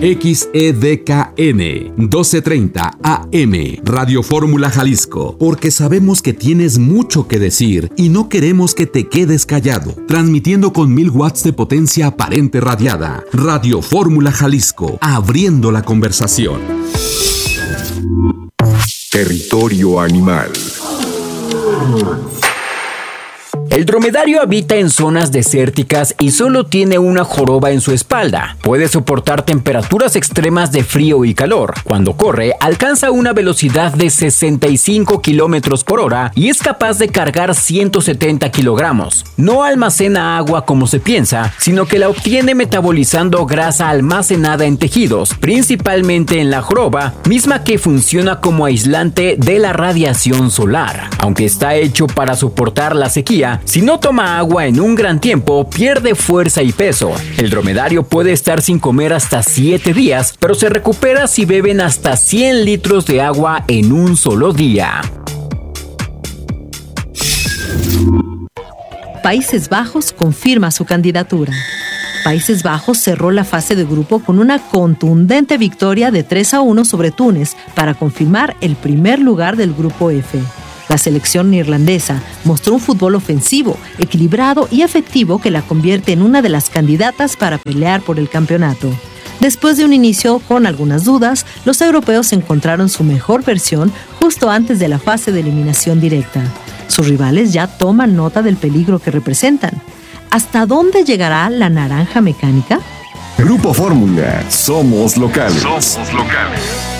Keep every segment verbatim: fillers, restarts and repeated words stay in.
X E D K N doce treinta A M, Radio Fórmula Jalisco, porque sabemos que tienes mucho que decir y no queremos que te quedes callado. Transmitiendo con mil watts de potencia aparente radiada. Radio Fórmula Jalisco, abriendo la conversación. Territorio animal. El dromedario habita en zonas desérticas y solo tiene una joroba en su espalda. Puede soportar temperaturas extremas de frío y calor. Cuando corre, alcanza una velocidad de sesenta y cinco kilómetros por hora y es capaz de cargar ciento setenta kilogramos. No almacena agua como se piensa, sino que la obtiene metabolizando grasa almacenada en tejidos, principalmente en la joroba, misma que funciona como aislante de la radiación solar. Aunque está hecho para soportar la sequía, si no toma agua en un gran tiempo, pierde fuerza y peso. El dromedario puede estar sin comer hasta siete días, pero se recupera si beben hasta cien litros de agua en un solo día. Países Bajos confirma su candidatura. Países Bajos cerró la fase de grupo con una contundente victoria de tres a uno sobre Túnez para confirmar el primer lugar del grupo F. La selección neerlandesa mostró un fútbol ofensivo, equilibrado y efectivo que la convierte en una de las candidatas para pelear por el campeonato. Después de un inicio con algunas dudas, los europeos encontraron su mejor versión justo antes de la fase de eliminación directa. Sus rivales ya toman nota del peligro que representan. ¿Hasta dónde llegará la naranja mecánica? Grupo Fórmula, somos locales. Somos locales.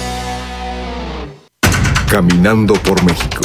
Caminando por México.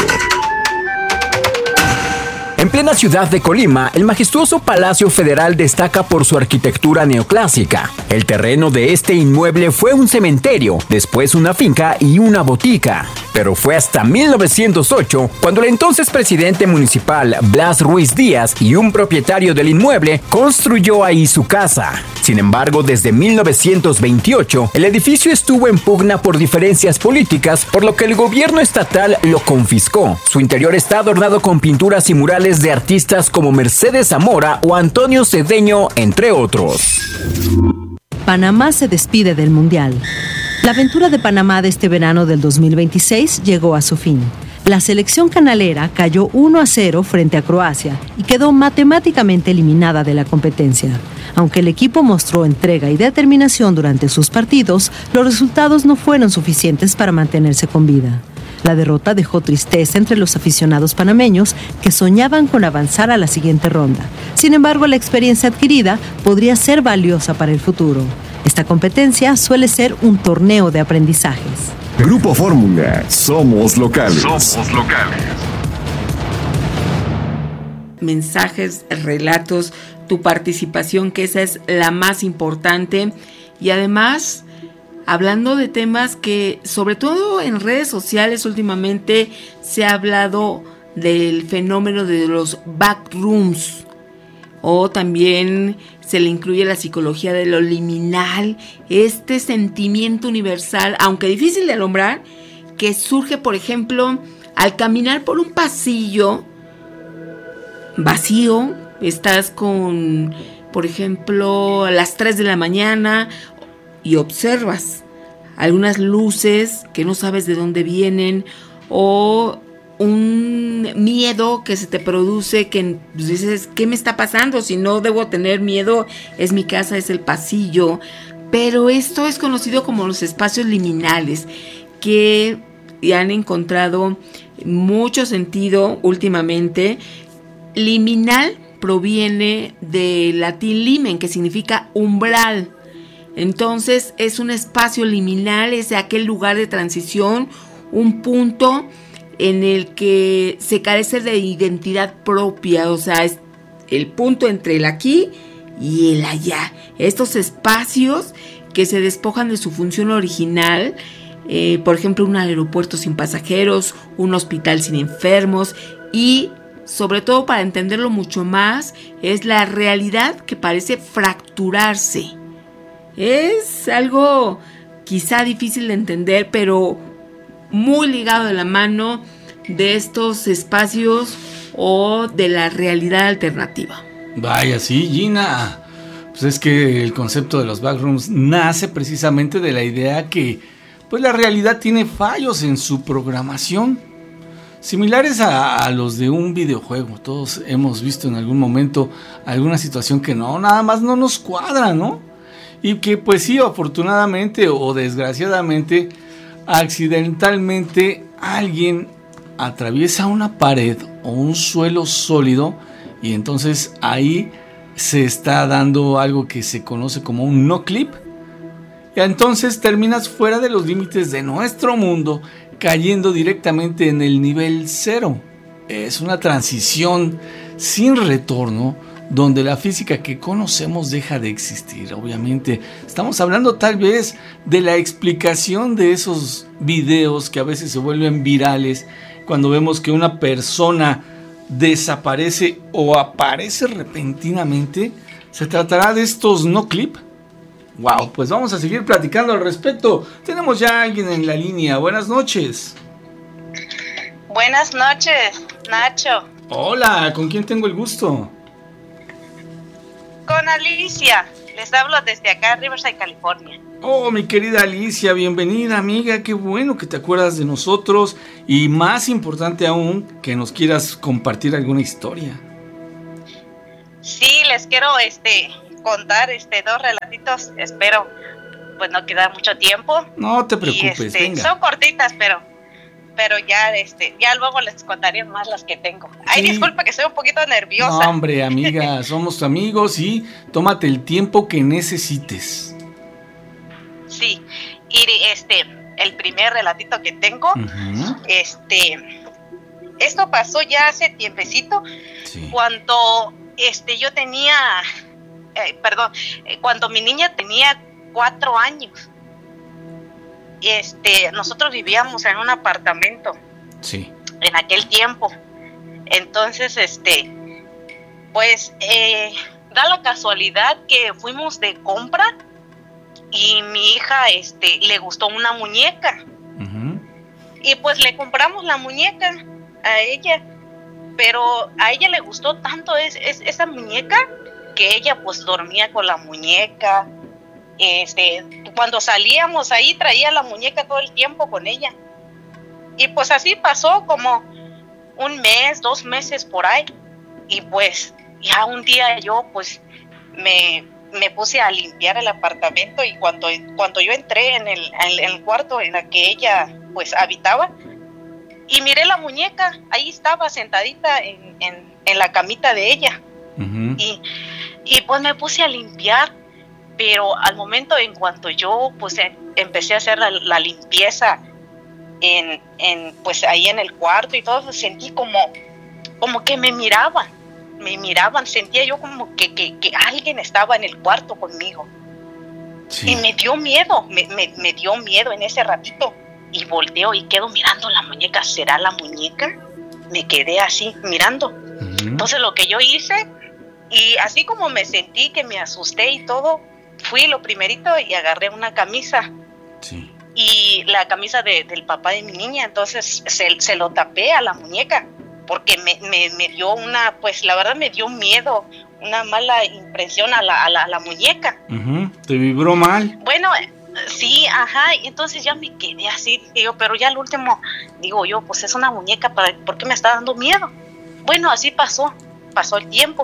En plena ciudad de Colima, el majestuoso Palacio Federal destaca por su arquitectura neoclásica. El terreno de este inmueble fue un cementerio, después una finca y una botica. Pero fue hasta mil novecientos ocho cuando el entonces presidente municipal Blas Ruiz Díaz y un propietario del inmueble construyó ahí su casa. Sin embargo, desde mil novecientos veintiocho, el edificio estuvo en pugna por diferencias políticas, por lo que el gobierno estatal lo confiscó. Su interior está adornado con pinturas y murales de artistas como Mercedes Zamora o Antonio Cedeño, entre otros. Panamá se despide del Mundial. La aventura de Panamá de este verano del dos mil veintiséis llegó a su fin. La selección canalera cayó uno a cero frente a Croacia y quedó matemáticamente eliminada de la competencia. Aunque el equipo mostró entrega y determinación durante sus partidos, los resultados no fueron suficientes para mantenerse con vida. La derrota dejó tristeza entre los aficionados panameños que soñaban con avanzar a la siguiente ronda. Sin embargo, la experiencia adquirida podría ser valiosa para el futuro. Esta competencia suele ser un torneo de aprendizajes. Grupo Fórmula, somos locales. Somos locales. Mensajes, relatos, tu participación, que esa es la más importante. Y además, hablando de temas que, sobre todo en redes sociales últimamente, se ha hablado del fenómeno de los backrooms. O también se le incluye la psicología de lo liminal, este sentimiento universal, aunque difícil de alumbrar, que surge, por ejemplo, al caminar por un pasillo vacío. Estás con, por ejemplo, a las tres de la mañana y observas algunas luces que no sabes de dónde vienen, o un miedo que se te produce, que dices, ¿qué me está pasando? Si no debo tener miedo, es mi casa, es el pasillo. Pero esto es conocido como los espacios liminales, que han encontrado mucho sentido últimamente. Liminal proviene del latín limen, que significa umbral. Entonces es un espacio liminal, es aquel lugar de transición, un punto en el que se carece de identidad propia, o sea, es el punto entre el aquí y el allá. Estos espacios que se despojan de su función original, eh, por ejemplo, un aeropuerto sin pasajeros, un hospital sin enfermos, y sobre todo, para entenderlo mucho más, es la realidad que parece fracturarse. Es algo quizá difícil de entender, pero muy ligado de la mano de estos espacios o de la realidad alternativa. Vaya, sí, Gina. Pues es que el concepto de los backrooms nace precisamente de la idea que pues la realidad tiene fallos en su programación, similares a, a los de un videojuego. Todos hemos visto en algún momento alguna situación que no, nada más no nos cuadra, ¿no? Y que pues sí, afortunadamente o desgraciadamente, accidentalmente alguien atraviesa una pared o un suelo sólido y entonces ahí se está dando algo que se conoce como un no clip. Y entonces terminas fuera de los límites de nuestro mundo, cayendo directamente en el nivel cero. Es una transición sin retorno, donde la física que conocemos deja de existir. Obviamente, estamos hablando tal vez de la explicación de esos videos que a veces se vuelven virales, cuando vemos que una persona desaparece o aparece repentinamente. ¿Se tratará de estos no clip? Wow, pues vamos a seguir platicando al respecto. Tenemos ya a alguien en la línea. Buenas noches. Buenas noches, Nacho. Hola, ¿con quién tengo el gusto? Con Alicia. Les hablo desde acá, Riverside, California. Oh, mi querida Alicia, bienvenida, amiga. Qué bueno que te acuerdas de nosotros. Y más importante aún, que nos quieras compartir alguna historia. Sí, les quiero este contar este dos relatitos. Espero pues no queda mucho tiempo. No te preocupes, y, este, venga. Son cortitas, pero pero ya este ya luego les contaré más las que tengo. Ay, sí. Disculpa que estoy un poquito nerviosa. No, hombre, amiga, somos amigos y tómate el tiempo que necesites. Sí, y este, el primer relatito que tengo, uh-huh. este, esto pasó ya hace tiempecito, sí. cuando este, yo tenía, eh, perdón, eh, cuando mi niña tenía cuatro años. Este, nosotros vivíamos en un apartamento, sí. en aquel tiempo. Entonces, este, pues, eh, da la casualidad que fuimos de compra. Y mi hija este, le gustó una muñeca. Uh-huh. Y pues le compramos la muñeca a ella. Pero a ella le gustó tanto es, es, esa muñeca que ella pues dormía con la muñeca. Este, cuando salíamos ahí traía la muñeca todo el tiempo con ella. Y pues así pasó como un mes, dos meses por ahí. Y pues ya un día yo pues me... me puse a limpiar el apartamento y cuando, cuando yo entré en el, en el cuarto en el que ella pues habitaba y miré la muñeca, ahí estaba sentadita en, en, en la camita de ella. Uh-huh. y, y pues me puse a limpiar, pero al momento en cuanto yo pues en, empecé a hacer la, la limpieza en, en pues ahí en el cuarto y todo, sentí como, como que me miraban. me miraban, sentía yo como que, que, que alguien estaba en el cuarto conmigo. Sí. Y me dio miedo, me, me, me dio miedo en ese ratito. Y volteo y quedo mirando la muñeca. ¿Será la muñeca? Me quedé así, mirando. Uh-huh. Entonces lo que yo hice, y así como me sentí que me asusté y todo, fui lo primerito y agarré una camisa. Sí. Y la camisa de, del papá de mi niña, entonces se, se lo tapé a la muñeca. Porque me, me, me dio una, pues la verdad me dio miedo, una mala impresión a la, a la, a la muñeca. Uh-huh. ¿Te vibró mal? Bueno, sí, ajá, y entonces ya me quedé así, digo, pero ya al último, digo yo, pues es una muñeca, ¿para, ¿por qué me está dando miedo? Bueno, así pasó, pasó el tiempo,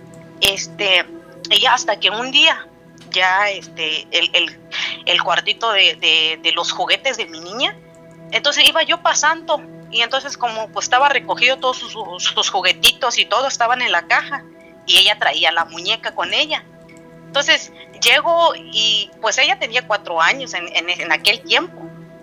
este, y ya hasta que un día, ya este, el, el, el cuartito de, de, de los juguetes de mi niña, entonces iba yo pasando. Y entonces como pues estaba recogido todos sus, sus, sus juguetitos y todo estaban en la caja y ella traía la muñeca con ella. Entonces llego y pues ella tenía cuatro años en, en, en aquel tiempo.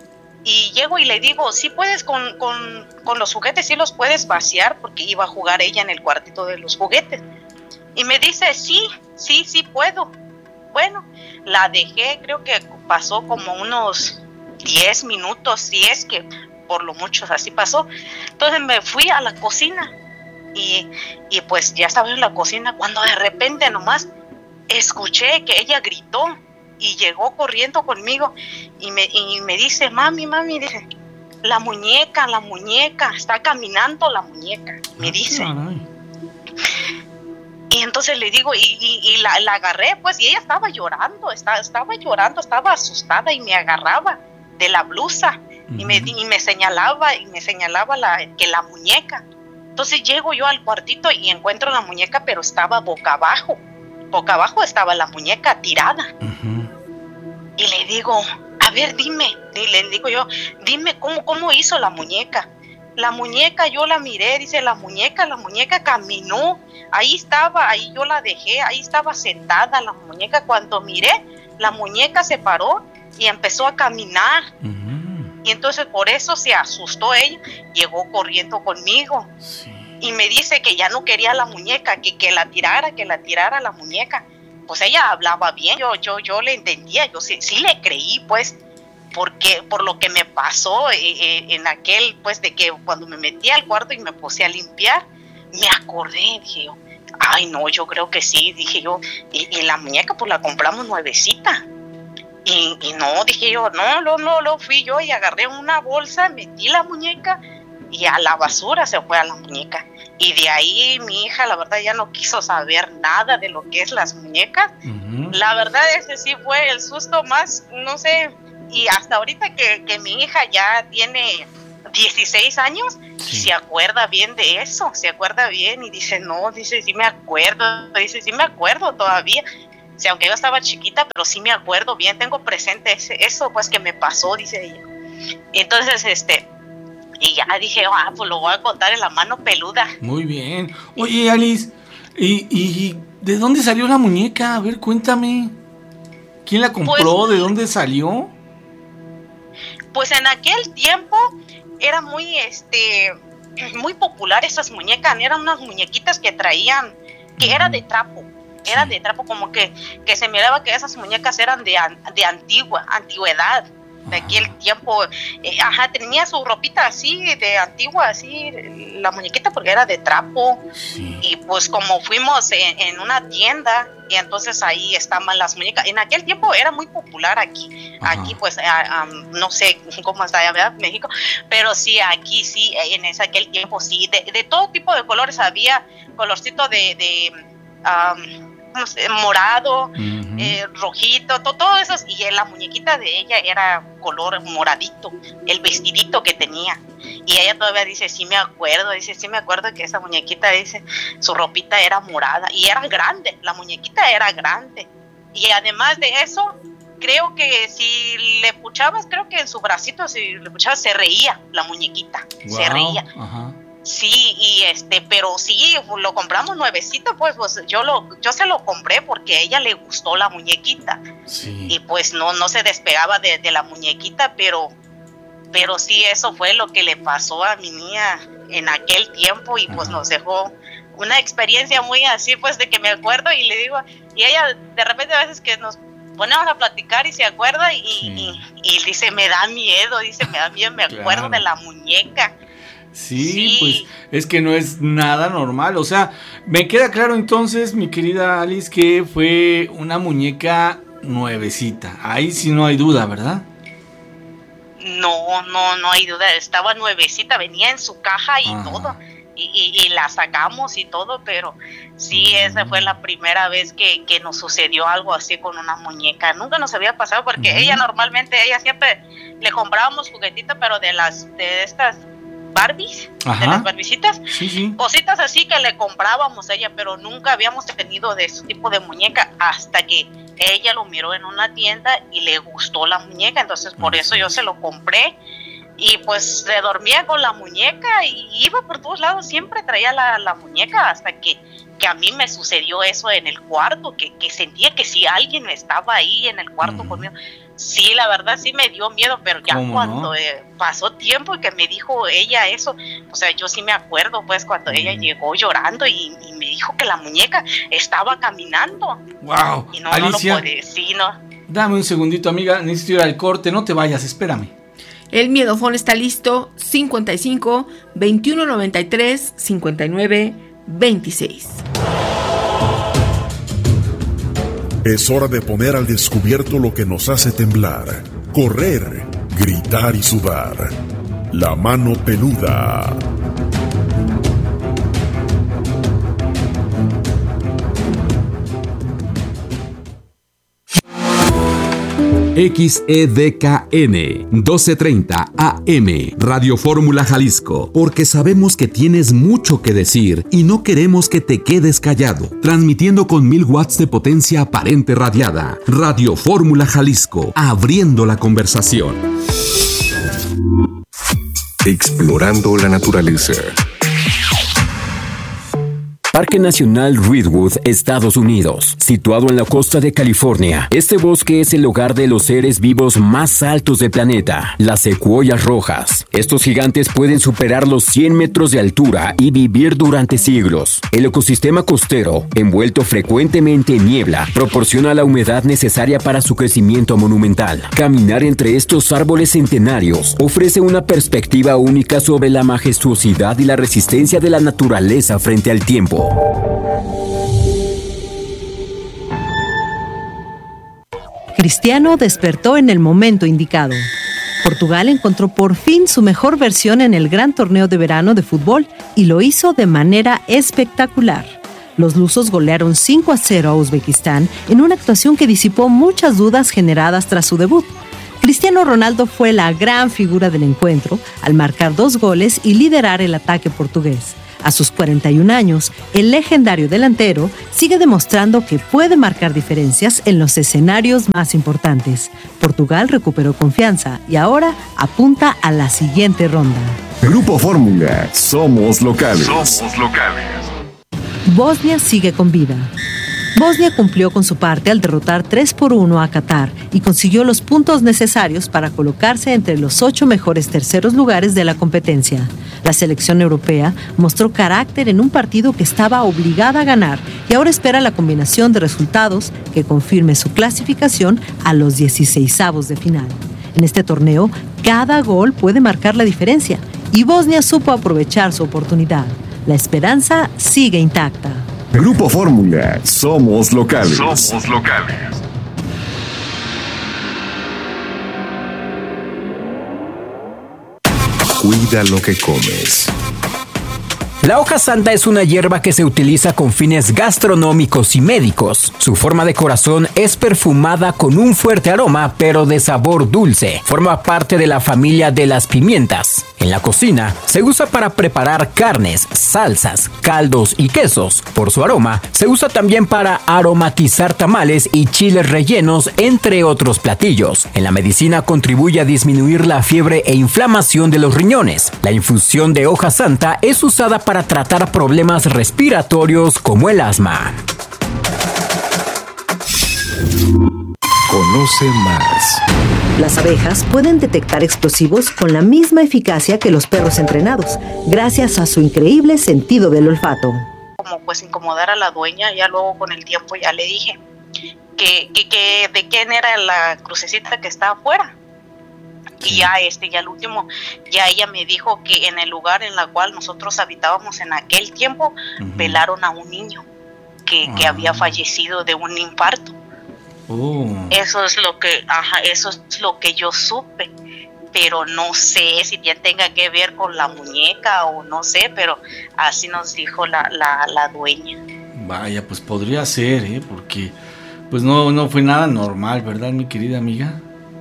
Y llego y le digo, sí puedes con, con, con los juguetes, sí los puedes vaciar, porque iba a jugar ella en el cuartito de los juguetes. Y me dice, sí, sí, sí puedo. Bueno, la dejé, creo que pasó como unos diez minutos, si es que... por lo mucho así pasó. Entonces me fui a la cocina y, y pues ya estaba en la cocina cuando de repente nomás escuché que ella gritó y llegó corriendo conmigo y me, y me dice, mami, mami, dice, la muñeca, la muñeca, está caminando la muñeca, me dice. Y entonces le digo, y, y, y la, la agarré, pues, y ella estaba llorando, estaba, estaba llorando, estaba asustada y me agarraba de la blusa uh-huh. y, me, y me señalaba, y me señalaba la, que la muñeca. Entonces llego yo al cuartito y encuentro la muñeca, pero estaba boca abajo. Boca abajo estaba la muñeca tirada. Uh-huh. Y le digo, a ver, dime, y le digo yo, dime cómo, cómo hizo la muñeca. La muñeca, yo la miré, dice, la muñeca, la muñeca caminó, ahí estaba, ahí yo la dejé, ahí estaba sentada la muñeca. Cuando miré, la muñeca se paró y empezó a caminar. Uh-huh. Y entonces por eso se asustó ella, llegó corriendo conmigo. Sí. Y me dice que ya no quería la muñeca, que, que la tirara, que la tirara la muñeca. Pues ella hablaba bien, yo, yo, yo le entendía, yo sí, sí le creí, pues. Porque por lo que me pasó eh, eh, en aquel, pues, de que cuando me metí al cuarto y me puse a limpiar, me acordé, dije yo, ay no, yo creo que sí, dije yo, y, y la muñeca pues la compramos nuevecita, y, y no, dije yo, no, no, no, no, fui yo y agarré una bolsa, metí la muñeca y a la basura se fue a la muñeca, y de ahí mi hija la verdad ya no quiso saber nada de lo que es las muñecas. Uh-huh. La verdad ese sí fue el susto más, no sé. Y hasta ahorita que, que mi hija ya tiene dieciséis años, sí. se acuerda bien de eso, se acuerda bien y dice, no, dice, sí me acuerdo, dice, sí me acuerdo todavía. O sea, aunque yo estaba chiquita, pero sí me acuerdo bien, tengo presente ese, eso pues que me pasó, dice ella. Entonces, este, y ya dije, ah, pues lo voy a contar en la mano peluda. Muy bien. Oye, Alice, ¿y, y de dónde salió la muñeca? A ver, cuéntame. ¿Quién la compró? Pues, ¿de dónde salió? Pues en aquel tiempo era muy, este, muy popular esas muñecas, eran unas muñequitas que traían, que era de trapo, era de trapo, como que, que se miraba que esas muñecas eran de, de antigua, antigüedad, de aquel tiempo, eh, ajá, tenía su ropita así, de antigua, así, la muñequita porque era de trapo, sí. Y pues como fuimos en, en una tienda, y entonces ahí estaban las muñecas, en aquel tiempo era muy popular aquí, ajá. Aquí pues, uh, um, no sé cómo está allá, ¿verdad? México, pero sí, aquí sí, en ese, aquel tiempo sí, de, de todo tipo de colores, había colorcito de, de um, no sé, morado, uh-huh. eh, rojito, to, todo eso, y la muñequita de ella era color moradito, el vestidito que tenía, y ella todavía dice, sí me acuerdo, dice, sí me acuerdo que esa muñequita, dice, su ropita era morada, y era grande, la muñequita era grande, y además de eso, creo que si le puchabas, creo que en su bracito, si le puchabas, se reía la muñequita, wow. Se reía. Ajá. Sí, y este, pero sí, lo compramos nuevecito, pues, pues yo lo, yo se lo compré porque a ella le gustó la muñequita. Sí. Y pues no, no se despegaba de, de la muñequita, pero, pero sí, eso fue lo que le pasó a mi niña en aquel tiempo, y pues, ajá, nos dejó una experiencia muy así, pues, de que me acuerdo y le digo, y ella de repente a veces que nos ponemos a platicar y se acuerda y, sí. y, y dice, me da miedo, dice, me da miedo, me acuerdo, claro, de la muñeca. Sí, sí, pues es que no es nada normal, o sea, me queda claro entonces, mi querida Alice, que fue una muñeca nuevecita, ahí sí no hay duda, ¿verdad? No, no, no hay duda, estaba nuevecita, venía en su caja y ajá, todo, y, y, y la sacamos y todo, pero sí, esa fue la primera vez que, que nos sucedió algo así con una muñeca, nunca nos había pasado porque uh-huh, ella normalmente, ella siempre le comprábamos juguetitos, pero de las, de estas Barbies, ajá, de las Barbicitas, sí, sí, cositas así que le comprábamos a ella, pero nunca habíamos tenido de ese tipo de muñeca hasta que ella lo miró en una tienda y le gustó la muñeca, entonces por eso yo se lo compré y pues se dormía con la muñeca y iba por todos lados, siempre traía la, la muñeca hasta que, que a mí me sucedió eso en el cuarto, que, que sentía que si alguien estaba ahí en el cuarto uh-huh, conmigo. Sí, la verdad sí me dio miedo, pero ya cuando no? eh, pasó tiempo y que me dijo ella eso, o sea, yo sí me acuerdo pues cuando mm. ella llegó llorando y, y me dijo que la muñeca estaba caminando. Wow, y no, Alicia, no lo puede, sí, no. Dame un segundito, amiga, necesito ir al corte, no te vayas, espérame. El miedofón está listo, cincuenta y cinco, veintiuno noventa y tres, cincuenta y nueve, veintiséis. Es hora de poner al descubierto lo que nos hace temblar, correr, gritar y sudar. La mano peluda. X E D K N doce treinta A M, Radio Fórmula Jalisco, porque sabemos que tienes mucho que decir y no queremos que te quedes callado. Transmitiendo con mil watts de potencia aparente radiada. Radio Fórmula Jalisco, abriendo la conversación. Explorando la naturaleza. Parque Nacional Redwood, Estados Unidos. Situado en la costa de California, este bosque es el hogar de los seres vivos más altos del planeta, las secuoyas rojas. Estos gigantes pueden superar los cien metros de altura y vivir durante siglos. El ecosistema costero, envuelto frecuentemente en niebla, proporciona la humedad necesaria para su crecimiento monumental. Caminar entre estos árboles centenarios ofrece una perspectiva única sobre la majestuosidad y la resistencia de la naturaleza frente al tiempo. Cristiano despertó en el momento indicado. Portugal encontró por fin su mejor versión en el gran torneo de verano de fútbol y lo hizo de manera espectacular. Los lusos golearon cinco a cero a Uzbekistán en una actuación que disipó muchas dudas generadas tras su debut. Cristiano Ronaldo fue la gran figura del encuentro al marcar dos goles y liderar el ataque portugués. A sus cuarenta y un años, el legendario delantero sigue demostrando que puede marcar diferencias en los escenarios más importantes. Portugal recuperó confianza y ahora apunta a la siguiente ronda. Grupo Fórmula, somos locales. Somos locales. Bosnia sigue con vida. Bosnia cumplió con su parte al derrotar tres por uno a Qatar y consiguió los puntos necesarios para colocarse entre los ocho mejores terceros lugares de la competencia. La selección europea mostró carácter en un partido que estaba obligada a ganar y ahora espera la combinación de resultados que confirme su clasificación a los dieciseisavos de final. En este torneo, cada gol puede marcar la diferencia y Bosnia supo aprovechar su oportunidad. La esperanza sigue intacta. Grupo Fórmula, somos locales. Somos locales. Cuida lo que comes. La hoja santa es una hierba que se utiliza con fines gastronómicos y médicos. Su forma de corazón es perfumada con un fuerte aroma, pero de sabor dulce. Forma parte de la familia de las pimientas. En la cocina, se usa para preparar carnes, salsas, caldos y quesos. Por su aroma, se usa también para aromatizar tamales y chiles rellenos, entre otros platillos. En la medicina contribuye a disminuir la fiebre e inflamación de los riñones. La infusión de hoja santa es usada para para tratar problemas respiratorios como el asma. Conoce más. Las abejas pueden detectar explosivos con la misma eficacia que los perros entrenados, gracias a su increíble sentido del olfato. Como pues incomodar a la dueña, ya luego con el tiempo ya le dije que, que, que de quién era la crucecita que está afuera. Y ya este, ya el último, ya ella me dijo que en el lugar en el cual nosotros habitábamos en aquel tiempo, uh-huh. velaron a un niño que, uh-huh. que había fallecido de un infarto. Uh. Eso es lo que, ajá, eso es lo que yo supe, pero no sé si ya tenga que ver con la muñeca o no sé, pero así nos dijo la, la, la dueña. Vaya, pues podría ser, ¿eh? Porque pues no, no fue nada normal, ¿verdad, mi querida amiga?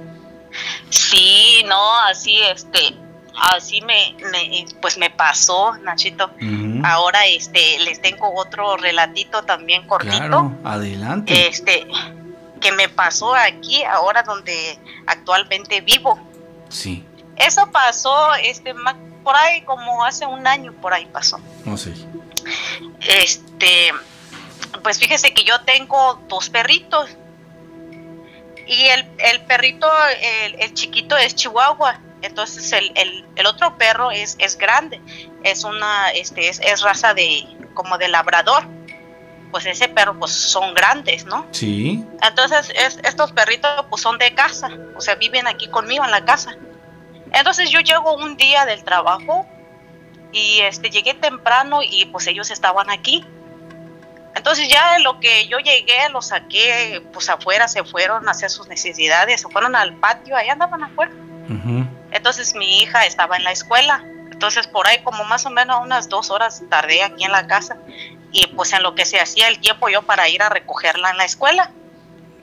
Sí, no, así este, así me, me pues me pasó, Nachito. Uh-huh. Ahora este les tengo otro relatito también cortito. Claro, adelante. Este que me pasó aquí ahora donde actualmente vivo. Sí. Eso pasó este por ahí como hace un año por ahí pasó. No sé. Este, pues fíjese que yo tengo dos perritos. Y el, el perrito, el, el chiquito es chihuahua, entonces el, el, el otro perro es, es grande, es una, este, es, es raza de, como de labrador, pues ese perro pues son grandes, ¿no? Sí. Entonces es, estos perritos pues son de casa, o sea viven aquí conmigo en la casa. Entonces yo llego un día del trabajo y este llegué temprano y pues ellos estaban aquí. Entonces ya en lo que yo llegué, los saqué pues afuera, se fueron a hacer sus necesidades, se fueron al patio, ahí andaban afuera. Uh-huh. Entonces mi hija estaba en la escuela, entonces por ahí como más o menos unas dos horas tardé aquí en la casa y pues en lo que se hacía el tiempo yo para ir a recogerla en la escuela.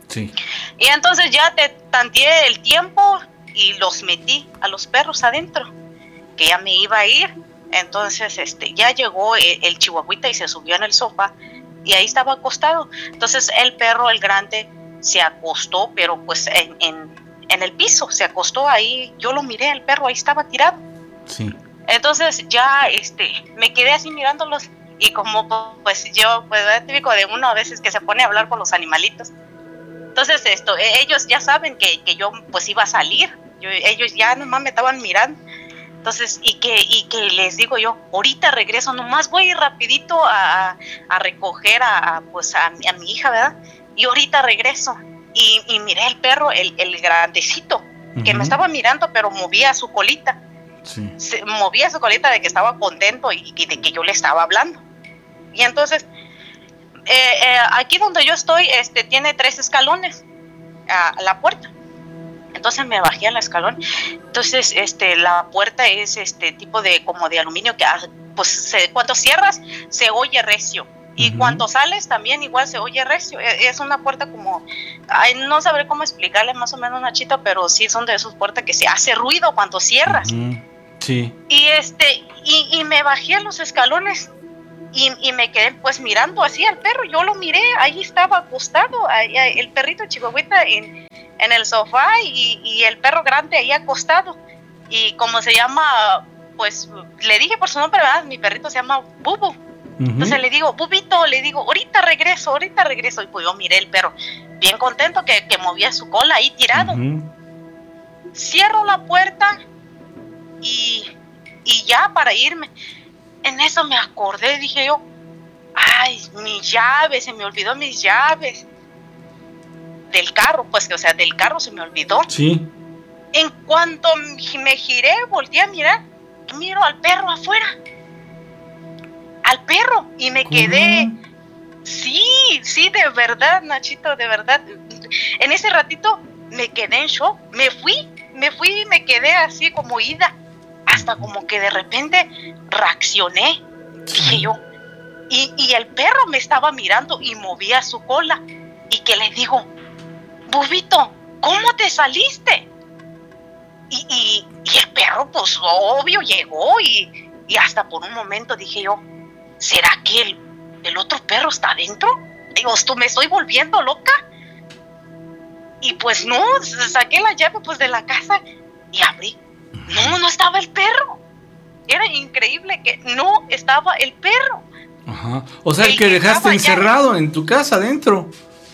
Sí. Y entonces ya te tanteé el tiempo y los metí a los perros adentro, que ya me iba a ir. Entonces este ya llegó el, el chihuahuita y se subió en el sofá y ahí estaba acostado. Entonces el perro, el grande, se acostó, pero pues en, en, en el piso, se acostó ahí. Yo lo miré, el perro ahí estaba tirado. Sí. Entonces ya este me quedé así mirándolos y como pues yo, pues es típico de uno a veces que se pone a hablar con los animalitos. Entonces esto, ellos ya saben que, que yo pues iba a salir. Yo, ellos ya nomás me estaban mirando. Entonces, y que, y que les digo yo, ahorita regreso, nomás voy rapidito a, a recoger a, a, pues a, a mi hija, ¿verdad? Y ahorita regreso. Y, y miré el perro, el, el grandecito, uh-huh. que me estaba mirando, pero movía su colita. Sí. Se, movía su colita de que estaba contento y, y de que yo le estaba hablando. Y entonces, eh, eh, aquí donde yo estoy, este, tiene tres escalones a, a la puerta. Entonces me bajé al escalón. Entonces este la puerta es este tipo de como de aluminio que pues se, cuando cierras se oye recio y uh-huh. cuando sales también igual se oye recio. Es una puerta como ay, no sabré cómo explicarle más o menos, Nachito, pero sí son de esas puertas que se hace ruido cuando cierras. Uh-huh. Sí. Y este y, y me bajé a los escalones y, y me quedé pues mirando así al perro. Yo lo miré, ahí estaba acostado, ahí, ahí, el perrito chihuahuita en en el sofá y, y el perro grande ahí acostado. Y como se llama, pues le dije por su nombre, ¿verdad? Mi perrito se llama Bubu. Uh-huh. Entonces le digo, Bubito, le digo, ahorita regreso, ahorita regreso. Y pues yo miré el perro bien contento que, que movía su cola ahí tirado. Uh-huh. Cierro la puerta y, y ya para irme. En eso me acordé, dije yo, ay, mis llaves, se me olvidó mis llaves. Del carro, pues, o sea, del carro se me olvidó. Sí. En cuanto me giré, volteé a mirar, miro al perro afuera. Al perro. Y me ¿Cómo? Quedé. Sí, sí, de verdad, Nachito, de verdad. En ese ratito me quedé en shock. Me fui, me fui y me quedé así como ida. Hasta como que de repente reaccioné. Sí. Dije yo. Y, y el perro me estaba mirando y movía su cola. Y que le digo, Bubito, ¿cómo te saliste? Y, y, y el perro, pues obvio, llegó y, y hasta por un momento dije yo, ¿será que el, el otro perro está adentro? Digo, ¿tú me estoy volviendo loca? Y pues no, saqué la llave pues de la casa y abrí. No, no estaba el perro. Era increíble que no estaba el perro. Ajá. O sea, el, el que, que dejaste encerrado ya en tu casa adentro.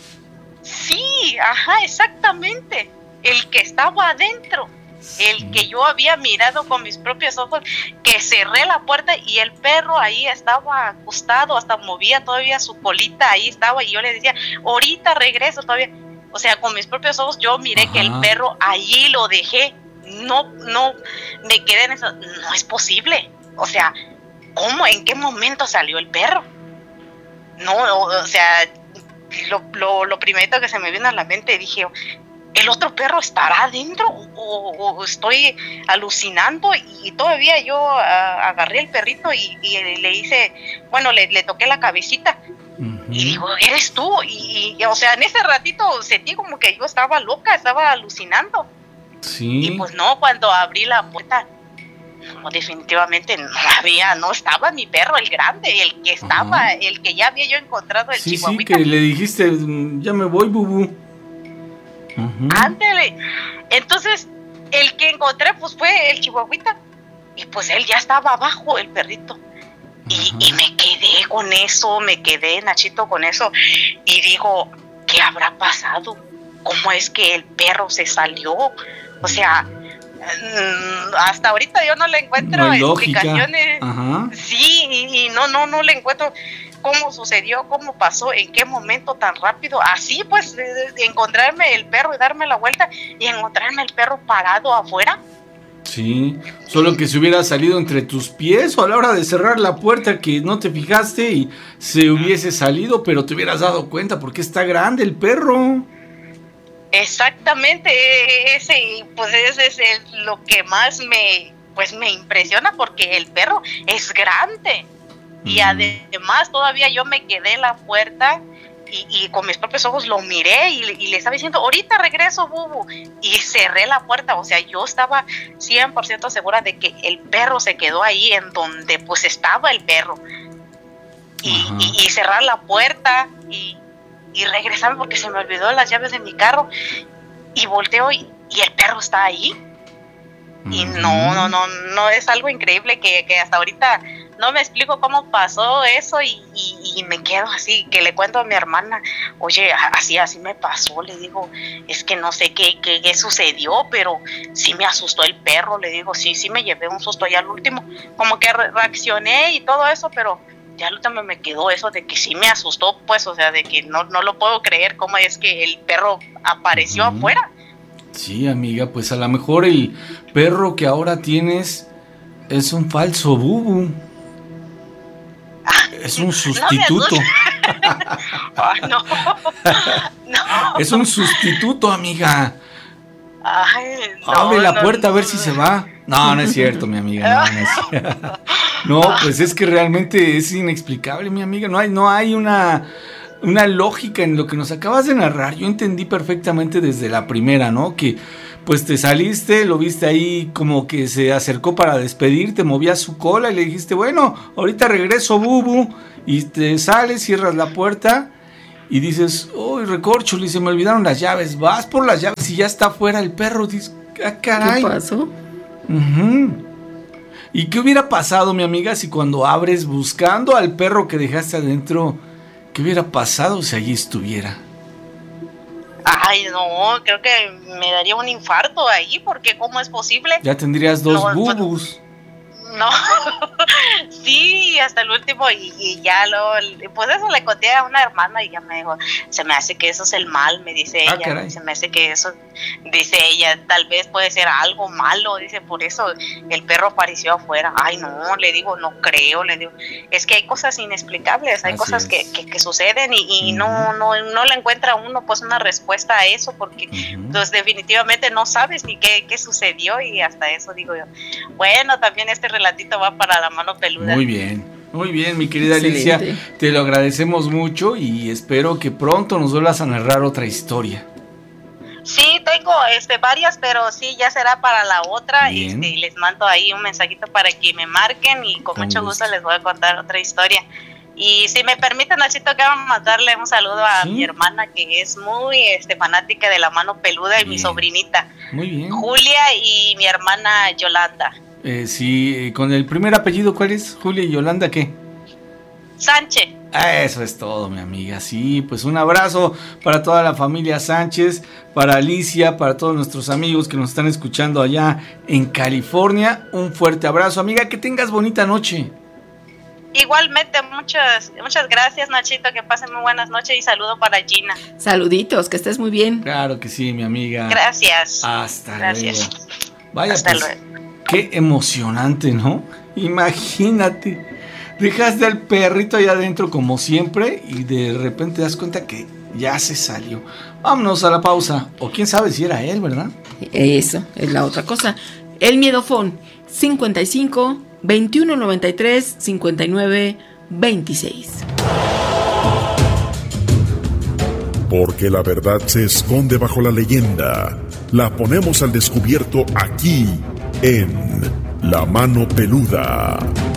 Sí, ajá, exactamente. El que estaba adentro, sí. El que yo había mirado con mis propios ojos, que cerré la puerta y el perro ahí estaba acostado, hasta movía todavía su colita, ahí estaba y yo le decía, ahorita regreso todavía. O sea, con mis propios ojos yo miré ajá. que el perro allí lo dejé. No, no, me quedé en eso. No es posible. O sea, ¿cómo? ¿En qué momento salió el perro? No, o, o sea... Lo, lo, lo primero que se me vino a la mente, dije, ¿el otro perro estará adentro o, o estoy alucinando? Y todavía yo uh, agarré el perrito y, y le hice, bueno, le, le toqué la cabecita uh-huh. y digo, ¿eres tú? Y, y, o sea, en ese ratito sentí como que yo estaba loca, estaba alucinando. Sí. Y pues no, cuando abrí la puerta, no, definitivamente no había, no estaba mi perro, el grande, el que estaba, ajá. el que ya había yo encontrado, el sí, chihuahuita. Sí, que le dijiste, ya me voy, Bubu. Uh-huh. Ándele. Entonces, el que encontré, pues fue el chihuahuita. Y pues él ya estaba abajo, el perrito. Y, y me quedé con eso, me quedé, Nachito, con eso. Y digo, ¿qué habrá pasado? ¿Cómo es que el perro se salió? O sea... hasta ahorita yo no le encuentro no explicaciones. Ajá. Sí, y, y no, no, no le encuentro cómo sucedió, cómo pasó, en qué momento tan rápido. Así pues, de, de encontrarme el perro y darme la vuelta y encontrarme el perro parado afuera. Sí, solo que se hubiera salido entre tus pies o a la hora de cerrar la puerta que no te fijaste y se hubiese salido, pero te hubieras dado cuenta porque está grande el perro. Exactamente, ese pues ese es el, lo que más me pues me impresiona porque el perro es grande y mm. además todavía yo me quedé en la puerta y, y con mis propios ojos lo miré y, y le estaba diciendo, ahorita regreso, Bubu, y cerré la puerta. O sea, yo estaba cien por ciento segura de que el perro se quedó ahí en donde pues estaba el perro. Y, y, y cerrar la puerta y, y regresarme porque se me olvidó las llaves de mi carro, y volteo y, y el perro está ahí. Y no, no, no, no, es algo increíble que, que hasta ahorita no me explico cómo pasó eso, y, y, y me quedo así, que le cuento a mi hermana, oye, así, así me pasó, le digo, es que no sé qué, qué, qué sucedió, pero sí me asustó el perro, le digo, sí, sí me llevé un susto ya al último, como que re- reaccioné y todo eso, pero ya al último me quedó eso de que sí me asustó, pues, o sea, de que no, no lo puedo creer cómo es que el perro apareció uh-huh. afuera. Sí, amiga, pues a lo mejor el perro que ahora tienes es un falso Bubu. Es un sustituto. No, no. No. Es un sustituto, amiga. Ay, no, abre la no, puerta no, a ver si se va. No, no es cierto, mi amiga. No, no, es cierto. No, pues es que realmente es inexplicable, mi amiga. No hay, no hay una, una lógica en lo que nos acabas de narrar. Yo entendí perfectamente desde la primera, ¿no? Que pues te saliste, lo viste ahí como que se acercó para despedirte, movía su cola y le dijiste, bueno, ahorita regreso, Bubu. Y te sales, cierras la puerta y dices, oh, recorcholi, se me olvidaron las llaves. Vas por las llaves y ya está afuera el perro. Dices, ah, caray. ¿Qué pasó? Uh-huh. ¿Y qué hubiera pasado, mi amiga, si cuando abres buscando al perro que dejaste adentro, qué hubiera pasado si allí estuviera? Ay, no, creo que me daría un infarto ahí, porque ¿cómo es posible? Ya tendrías dos no, Bubus. No, sí, hasta el último, y, y ya lo, pues eso le conté a una hermana y ya me dijo, se me hace que eso es el mal, me dice ah, ella, caray. se me hace que eso, dice ella, tal vez puede ser algo malo, dice, por eso el perro apareció afuera. Ay, no, le digo, no creo, le digo, es que hay cosas inexplicables, hay Así cosas que, que, que suceden y, y uh-huh. no, no, no le encuentra uno pues una respuesta a eso, porque uh-huh. pues definitivamente no sabes ni qué, qué sucedió, y hasta eso digo yo, bueno, también este relatito va para la mano peluda. Muy bien, muy bien, mi querida Excelente. Alicia, te lo agradecemos mucho y espero que pronto nos vuelvas a narrar otra historia. Sí, tengo este varias, pero sí, ya será para la otra. Bien. Este, les mando ahí un mensajito para que me marquen y con, con mucho gusto. gusto les voy a contar otra historia. Y si me permiten, Nachito, quiero mandarle un saludo a ¿Sí? mi hermana, que es muy este, fanática de la mano peluda, y bien. Mi sobrinita, muy bien. Julia, y mi hermana Yolanda. Eh, sí, con el primer apellido, ¿cuál es? Julia y Yolanda, ¿qué? Sánchez. Eso es todo, mi amiga. Sí, pues un abrazo para toda la familia Sánchez, para Alicia, para todos nuestros amigos que nos están escuchando allá en California. Un fuerte abrazo, amiga, que tengas bonita noche. Igualmente, muchas, muchas gracias, Nachito, que pasen muy buenas noches, y saludo para Gina. Saluditos, que estés muy bien. Claro que sí, mi amiga. Gracias. Hasta gracias. luego. Vaya, Hasta pues, luego. Qué emocionante, ¿no? Imagínate, dejaste al perrito allá adentro como siempre y de repente te das cuenta que ya se salió. Vámonos a la pausa, o quién sabe si era él, ¿verdad? Eso es la otra cosa. El miedofón cincuenta y cinco, veintiuno noventa y tres, cincuenta y nueve, veintiséis. Porque la verdad se esconde bajo la leyenda. La ponemos al descubierto aquí en La Mano Peluda.